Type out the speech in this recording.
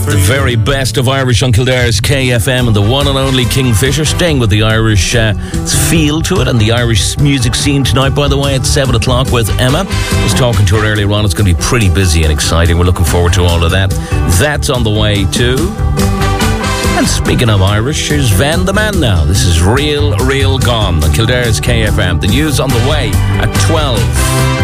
The very best of Irish on Kildare's KFM and the one and only Kingfisher, staying with the Irish feel to it and the Irish music scene tonight, by the way, at 7 o'clock with Emma. I was talking to her earlier on. It's going to be pretty busy and exciting. We're looking forward to all of that. That's on the way too. And speaking of Irish, here's Van the Man now. This is Real Gone on Kildare's KFM. The news on the way at 12.